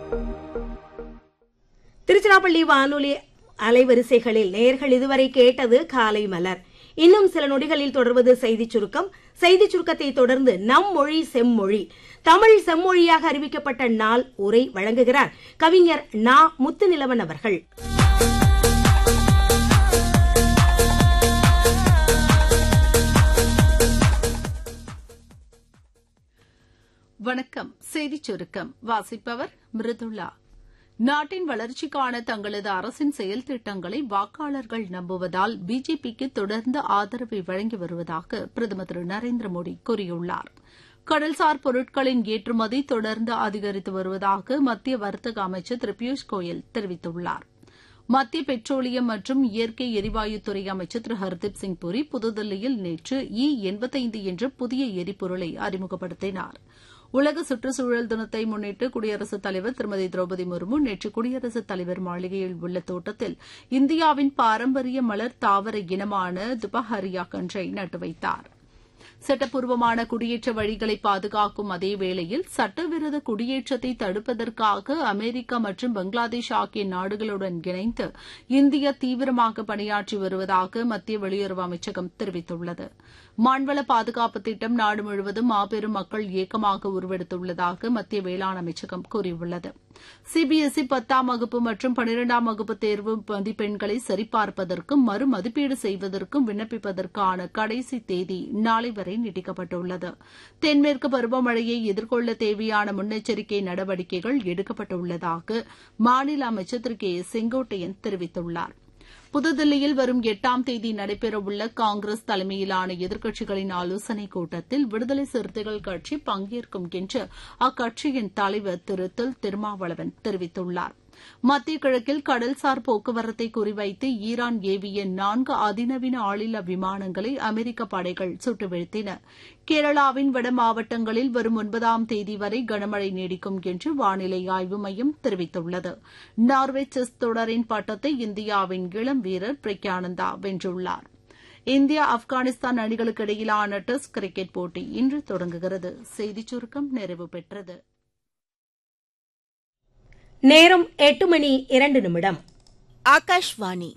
திருச்சிராப்பள்ளி வானொலி அலைவரிசைகளில் நேயர்கள் இதுவரை கேட்டது காலை மலர். இன்னும் சில நொடிகளில் தொடர்வது செய்திச் சுருக்கம். செய்திச் சுருக்கத்தை தொடர்ந்து நம் மொழி செம்மொழி, தமிழ் செம்மொழியாக அறிவிக்கப்பட்ட நாள் உரை வழங்குகிறார் கவிஞர் நா. முத்துநிலவன் அவர்கள். வணக்கம். செய்திச் சுருக்கம் வாசிப்பவர் மிருதுளா. நாட்டின் வளர்ச்சிக்கான தங்களது அரசின் செயல் திட்டங்களை வாக்காளர்கள் நம்புவதால் பிஜேபிக்கு தொடர்ந்து ஆதரவை வழங்கி வருவதாக பிரதமர் திரு நரேந்திர மோடி கூறியுள்ளார். கடல்சார் பொருட்களின் ஏற்றுமதி தொடர்ந்து அதிகரித்து வருவதாக மத்திய வர்த்தக அமைச்சர் திரு பியூஷ் கோயல் தெரிவித்துள்ளார். மத்திய பெட்ரோலியம் மற்றும் இயற்கை எரிவாயுத்துறை அமைச்சர் திரு ஹர்தீப் சிங் புரி புதுதில்லியில் நேற்று E85 என்ற புதிய எரிபொருளை அறிமுகப்படுத்தினார். உலக சுற்றுச்சூழல் தினத்தை முன்னிட்டு குடியரசுத் தலைவர் திருமதி திரௌபதி முர்மு நேற்று குடியரசுத் தலைவர் மாளிகையில் உள்ள தோட்டத்தில் இந்தியாவின் பாரம்பரிய மலர் தாவர இனமான துபஹரியா கன்றை நட்டு வைத்தார். சட்டப்பூர்வமான குடியேற்ற வழிகளை பாதுகாக்கும் அதே வேளையில் சட்டவிரோத குடியேற்றத்தை தடுப்பதற்காக அமெரிக்கா மற்றும் பங்களாதேஷ் ஆகிய நாடுகளுடன் இணைந்து இந்தியா தீவிரமாக பணியாற்றி வருவதாக மத்திய வெளியுறவு அமைச்சகம் தெரிவித்துள்ளது. மண்வள பாதுகாப்பு திட்டம் நாடு முழுவதும் மாபெரும் மக்கள் இயக்கமாக உருவெடுத்துள்ளதாக மத்திய வேளாண் அமைச்சகம் கூறியுள்ளது. சிபிஎஸ்இ 10ஆம் வகுப்பு மற்றும் 12ஆம் வகுப்பு தேர்வு மதிப்பெண்களை சரிபார்ப்பதற்கும் மறுமதிப்பீடு செய்வதற்கும் விண்ணப்பிப்பதற்கான கடைசி தேதி நாளை வரை நீட்டிக்கப்பட்டுள்ளது. தென்மேற்கு பருவமழையை எதிர்கொள்ள தேவையான முன்னெச்சரிக்கை நடவடிக்கைகள் எடுக்கப்பட்டுள்ளதாக மாநில அமைச்சர் திரு கே செங்கோட்டையன் தெரிவித்துள்ளார். புதுதில்லியில் வரும் 8ஆம் தேதி நடைபெறவுள்ள காங்கிரஸ் தலைமையிலான எதிர்க்கட்சிகளின் ஆலோசனைக் கூட்டத்தில் விடுதலை சிறுத்தைகள் கட்சி பங்கேற்கும் என்று அக்கட்சியின் தலைவர் திரு தொல் திருமாவளவன் தெரிவித்துள்ளார். மத்திய கிழக்கில் கடல்சார் போக்குவரத்தை குறிவைத்து ஈரான் ஏவிய 4 அதிநவீன ஆளில்லா விமானங்களை அமெரிக்க படைகள் சுட்டு வீழ்த்தின. கேரளாவின் வட மாவட்டங்களில் வரும் 9ஆம் தேதி வரை கனமழை நீடிக்கும் என்று வானிலை ஆய்வு மையம் தெரிவித்துள்ளது. நார்வே செஸ் தொடரின் பட்டத்தை இந்தியாவின் இளம் வீரர் பிரக்யானந்தா வென்றுள்ளார். இந்தியா ஆப்கானிஸ்தான் அணிகளுக்கு இடையிலான டெஸ்ட் கிரிக்கெட் போட்டி இன்று தொடங்குகிறது. செய்திச் சுருக்கம் நிறைவு பெற்றது. நேரம் 8:02. ஆகாஷ்வாணி.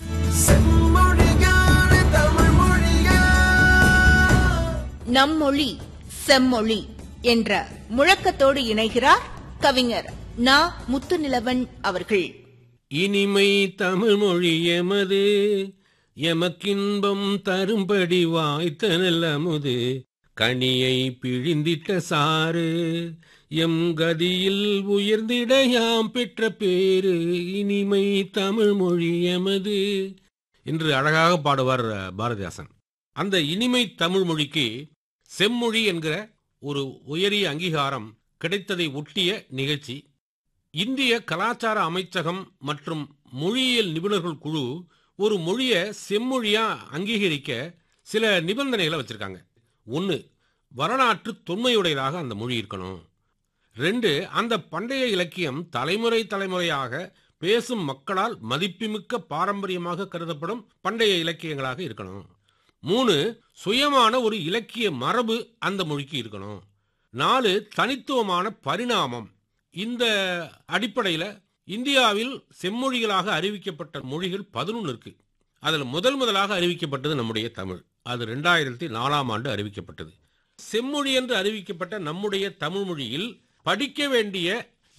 நம் மொழி செம்மொழி என்ற முழக்கத்தோடு இணைகிறார் கவிஞர் நா. முத்துநிலவன் அவர்கள். இனிமை தமிழ் மொழி எமது, எமக்கின்பம் தரும்படி வாய்த்த நல்லமுது, கனியை பிழிந்திட்ட சாறு, எம் கதியில் உயர்ந்திட யாம் பெற்ற பேரு, இனிமை தமிழ் மொழி எமது என்று அழகாக பாடுவார் பாரதிதாசன். அந்த இனிமை தமிழ் மொழிக்கு செம்மொழி என்கிற ஒரு உயரிய அங்கீகாரம் கிடைத்ததை ஒட்டிய நிகழ்ச்சி. இந்திய கலாச்சார அமைச்சகம் மற்றும் மொழியியல் நிபுணர்கள் குழு ஒரு மொழியை செம்மொழியா அங்கீகரிக்க சில நிபந்தனைகளை வச்சிருக்காங்க. 1, வரலாற்று தொன்மையுடையதாக அந்த மொழி இருக்கணும். 2, அந்த பண்டைய இலக்கியம் தலைமுறை தலைமுறையாக பேசும் மக்களால் மதிப்புமிக்க பாரம்பரியமாக கருதப்படும் பண்டைய இலக்கியங்களாக இருக்கணும். 3, சுயமான ஒரு இலக்கிய மரபு அந்த மொழிக்கு இருக்கணும். 4, தனித்துவமான பரிணாமம். இந்த அடிப்படையில் இந்தியாவில் செம்மொழிகளாக அறிவிக்கப்பட்ட மொழிகள் 11 இருக்கு. அதில் முதலாக அறிவிக்கப்பட்டது நம்முடைய தமிழ். அது 2004ஆம் ஆண்டு அறிவிக்கப்பட்டது. செம்மொழி என்று அறிவிக்கப்பட்ட நம்முடைய தமிழ் மொழியில் படிக்க வேண்டிய